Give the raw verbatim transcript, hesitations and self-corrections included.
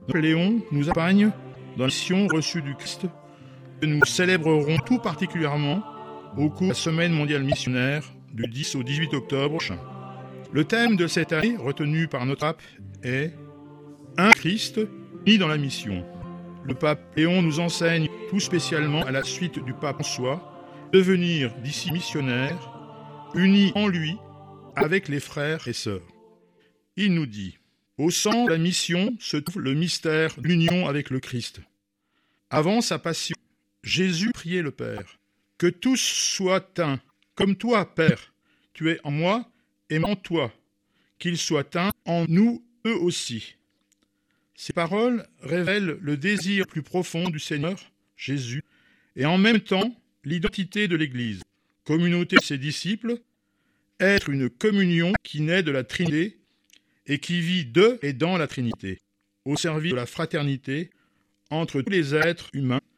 Léon nous accompagne dans la mission reçue du Christ que nous célébrerons tout particulièrement au cours de la Semaine mondiale missionnaire du dix au dix-huit octobre prochain. Le thème de cette année retenu par notre pape est « Un Christ uni dans la mission ». Le pape Léon nous enseigne tout spécialement à la suite du pape François de devenir d'ici missionnaires unis en lui avec les frères et sœurs. Il nous dit « Au centre de la mission se trouve le mystère de l'union avec le Christ. Avant sa passion, Jésus priait le Père. Que tous soient un, comme toi, Père, tu es en moi et en toi, qu'ils soient un en nous eux aussi. » Ces paroles révèlent le désir plus profond du Seigneur, Jésus, et en même temps l'identité de l'Église, communauté de ses disciples, être une communion qui naît de la Trinité et qui vit de et dans la Trinité, au service de la fraternité entre tous les êtres humains